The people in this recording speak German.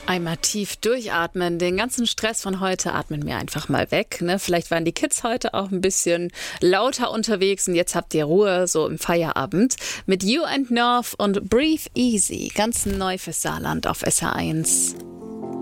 Einmal tief durchatmen, den ganzen Stress von heute atmen wir einfach mal weg. Ne? Vielleicht waren die Kids heute auch ein bisschen lauter unterwegs und jetzt habt ihr Ruhe so im Feierabend. Mit You and Nerve und Breathe Easy, ganz neu fürs Saarland auf SR1.